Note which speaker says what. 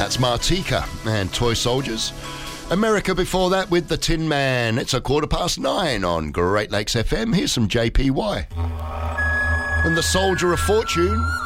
Speaker 1: That's Martika and Toy Soldiers. America before that with The Tin Man. It's 9:15 on Great Lakes FM. Here's some JPY. And The Soldier of Fortune.